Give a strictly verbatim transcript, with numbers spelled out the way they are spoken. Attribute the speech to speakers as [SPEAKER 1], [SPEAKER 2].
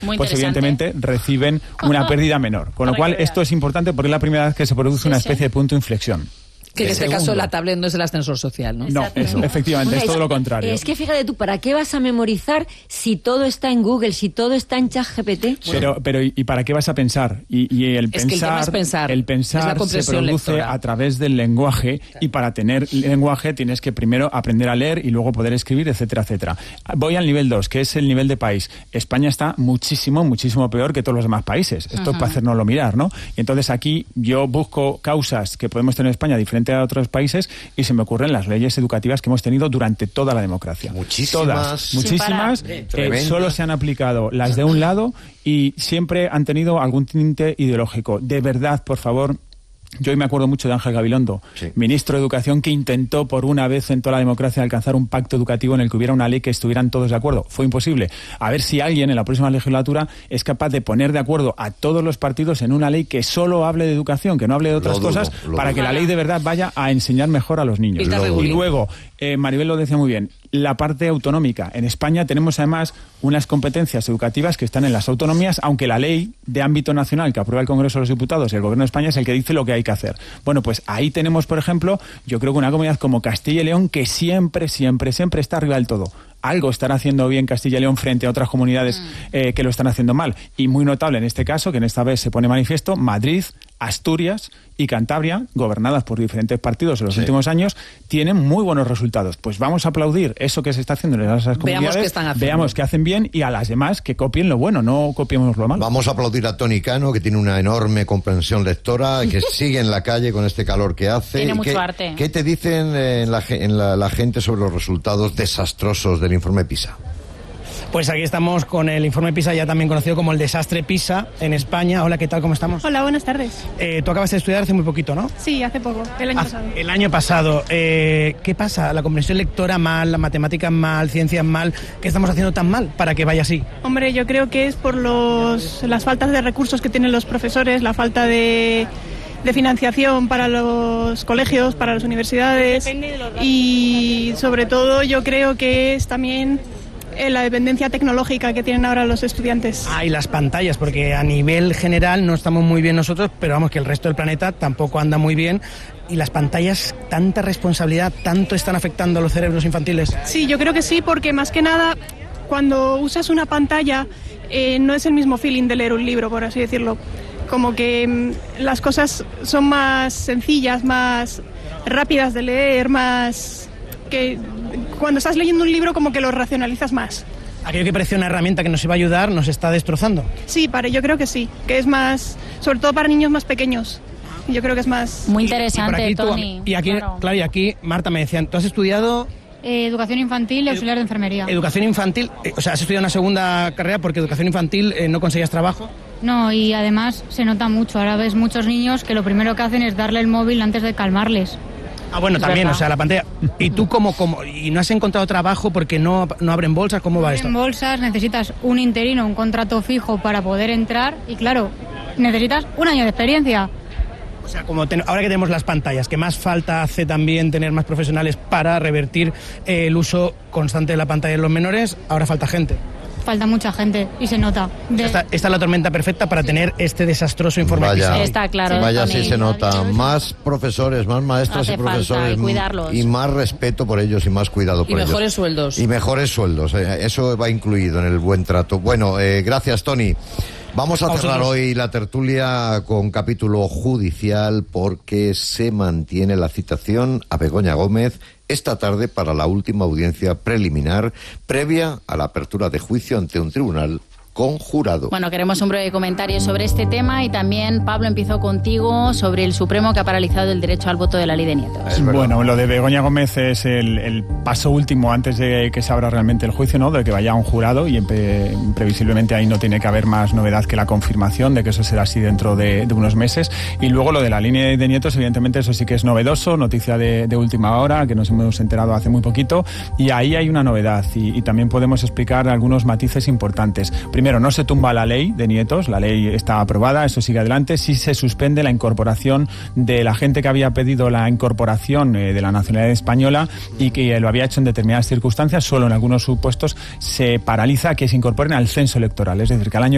[SPEAKER 1] pues evidentemente reciben una pérdida menor. Con lo cual, esto es importante porque es la primera vez que se produce sí, una especie sí. de punto de inflexión.
[SPEAKER 2] Que en este segundo. caso la tablet no es el ascensor social, ¿no?
[SPEAKER 1] No, es, efectivamente, es todo lo contrario.
[SPEAKER 3] Es que fíjate tú, ¿para qué vas a memorizar si todo está en Google, si todo está en ChatGPT?
[SPEAKER 1] Pero, pero ¿y para qué vas a pensar? Y, y el
[SPEAKER 2] es
[SPEAKER 1] pensar,
[SPEAKER 2] que el tema es pensar,
[SPEAKER 1] el pensar se produce lectora. a través del lenguaje, claro. y para tener lenguaje tienes que primero aprender a leer y luego poder escribir, etcétera, etcétera. Voy al nivel dos, que es el nivel de país. España está muchísimo, muchísimo peor que todos los demás países. Esto uh-huh. para hacernoslo mirar, ¿no? Y entonces aquí yo busco causas que podemos tener en España diferente a otros países y se me ocurren las leyes educativas que hemos tenido durante toda la democracia.
[SPEAKER 4] Muchísimas.
[SPEAKER 1] Todas, muchísimas. Eh, solo se han aplicado las de un lado y siempre han tenido algún tinte ideológico. De verdad, por favor... Yo hoy me acuerdo mucho de Ángel Gabilondo, sí. ministro de Educación, que intentó por una vez en toda la democracia alcanzar un pacto educativo en el que hubiera una ley que estuvieran todos de acuerdo. Fue imposible. A ver si alguien en la próxima legislatura es capaz de poner de acuerdo a todos los partidos en una ley que solo hable de educación, que no hable de otras lo cosas, dudo, para dudo. que la ley de verdad vaya a enseñar mejor a los niños. Y luego, eh, Maribel lo decía muy bien, la parte autonómica. En España tenemos además unas competencias educativas que están en las autonomías, aunque la ley de ámbito nacional que aprueba el Congreso de los Diputados y el Gobierno de España es el que dice lo que hay que hacer. Bueno, pues ahí tenemos, por ejemplo, yo creo que una comunidad como Castilla y León que siempre, siempre, siempre está arriba del todo. Algo estará haciendo bien Castilla y León frente a otras comunidades mm. eh, que lo están haciendo mal. Y muy notable en este caso, que en esta vez se pone manifiesto, Madrid, Asturias y Cantabria, gobernadas por diferentes partidos en los sí. últimos años, tienen muy buenos resultados. Pues vamos a aplaudir eso que se está haciendo en esas comunidades, veamos qué están haciendo. Veamos qué hacen bien y a las demás que copien lo bueno, no copiemos lo malo.
[SPEAKER 4] Vamos a aplaudir a Toni Cano, que tiene una enorme comprensión lectora, que sigue en la calle con este calor que hace.
[SPEAKER 5] Tiene mucho
[SPEAKER 4] ¿Qué,
[SPEAKER 5] arte.
[SPEAKER 4] ¿Qué te dicen en, la, en la, la gente sobre los resultados desastrosos del informe PISA?
[SPEAKER 6] Pues aquí estamos con el informe PISA, ya también conocido como el desastre PISA en España. Hola, ¿qué tal? ¿Cómo estamos?
[SPEAKER 7] Hola, buenas tardes.
[SPEAKER 6] Eh, tú acabas de estudiar hace muy poquito, ¿no?
[SPEAKER 7] Sí, hace poco, el año
[SPEAKER 6] hace,
[SPEAKER 7] pasado.
[SPEAKER 6] El año pasado. Eh, ¿Qué pasa? ¿La comprensión lectora mal, la matemática mal, ciencias mal? ¿Qué estamos haciendo tan mal para que vaya así?
[SPEAKER 7] Hombre, yo creo que es por los, las faltas de recursos que tienen los profesores, la falta de... de financiación para los colegios, para las universidades y sobre todo yo creo que es también la dependencia tecnológica que tienen ahora los estudiantes.
[SPEAKER 6] Ah, y las pantallas, porque a nivel general no estamos muy bien nosotros, pero vamos que el resto del planeta tampoco anda muy bien. ¿Y las pantallas, tanta responsabilidad, tanto están afectando a los cerebros infantiles?
[SPEAKER 7] Sí, yo creo que sí, porque más que nada cuando usas una pantalla eh, no es el mismo feeling de leer un libro, por así decirlo. Como que mmm, las cosas son más sencillas, más rápidas de leer, más que cuando estás leyendo un libro como que lo racionalizas más.
[SPEAKER 6] Aquello que parecía una herramienta que nos iba a ayudar nos está destrozando.
[SPEAKER 7] Sí, para, yo creo que sí, que es más, sobre todo para niños más pequeños. Yo creo que es más...
[SPEAKER 5] Muy interesante,
[SPEAKER 6] y, y
[SPEAKER 5] Toni.
[SPEAKER 6] Tú, y aquí, claro. claro, y aquí, Marta, me decían, ¿tú has estudiado...?
[SPEAKER 5] Eh, educación infantil y auxiliar de enfermería.
[SPEAKER 6] Educación infantil, eh, o sea, has estudiado una segunda carrera porque educación infantil eh, no conseguías trabajo.
[SPEAKER 5] No, y además se nota mucho. Ahora ves muchos niños que lo primero que hacen es darle el móvil antes de calmarles.
[SPEAKER 6] Ah, bueno, es también, verdad. O sea, la pantalla. ¿Y tú cómo, cómo? ¿Y no has encontrado trabajo porque no, no abren bolsas? ¿Cómo va
[SPEAKER 5] no
[SPEAKER 6] esto?
[SPEAKER 5] En bolsas necesitas un interino, un contrato fijo para poder entrar y claro, necesitas un año de experiencia.
[SPEAKER 6] O sea, como ten, ahora que tenemos las pantallas, que más falta hace también tener más profesionales para revertir eh, el uso constante de la pantalla en los menores, ahora falta gente.
[SPEAKER 5] Falta mucha gente y se nota. De...
[SPEAKER 6] Esta, esta es la tormenta perfecta para tener este desastroso informe.
[SPEAKER 4] Vaya,
[SPEAKER 5] está claro.
[SPEAKER 4] Vaya, sí se nota. Más profesores, más maestras y profesores.
[SPEAKER 5] Y cuidarlos.
[SPEAKER 4] Y más respeto por ellos y más cuidado por
[SPEAKER 2] ellos. Y mejores
[SPEAKER 4] ellos.
[SPEAKER 2] sueldos.
[SPEAKER 4] Y mejores sueldos. Eso va incluido en el buen trato. Bueno, eh, gracias, Toni. Vamos a cerrar hoy la tertulia con capítulo judicial porque se mantiene la citación a Begoña Gómez esta tarde para la última audiencia preliminar previa a la apertura de juicio ante un tribunal conjurado.
[SPEAKER 5] Bueno, queremos un breve comentario sobre este tema y también, Pablo, empiezo contigo sobre el Supremo que ha paralizado el derecho al voto de la ley de nietos.
[SPEAKER 1] Bueno, lo de Begoña Gómez es el, el paso último antes de que se abra realmente el juicio, ¿no? De que vaya a un jurado y pre, previsiblemente ahí no tiene que haber más novedad que la confirmación de que eso será así dentro de, de unos meses. Y luego lo de la línea de nietos, evidentemente eso sí que es novedoso, noticia de, de última hora, que nos hemos enterado hace muy poquito, y ahí hay una novedad y, y también podemos explicar algunos matices importantes. Primero, no se tumba la ley de nietos, la ley está aprobada, eso sigue adelante, sí se suspende la incorporación de la gente que había pedido la incorporación eh, de la nacionalidad española y que lo había hecho en determinadas circunstancias, solo en algunos supuestos se paraliza que se incorporen al censo electoral, es decir, que al año